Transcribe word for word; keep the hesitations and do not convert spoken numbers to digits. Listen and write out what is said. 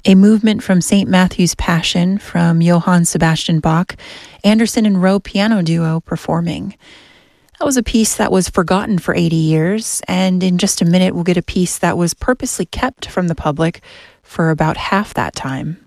A movement from Saint Matthew's Passion from Johann Sebastian Bach, Anderson and Rowe piano duo performing. That was a piece that was forgotten for eighty years, and in just a minute we'll get a piece that was purposely kept from the public for about half that time.